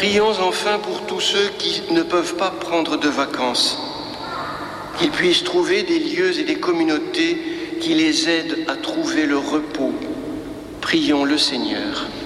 Prions enfin pour tous ceux qui ne peuvent pas prendre de vacances, qu'ils puissent trouver des lieux et des communautés qui les aident à trouver le repos. Prions le Seigneur.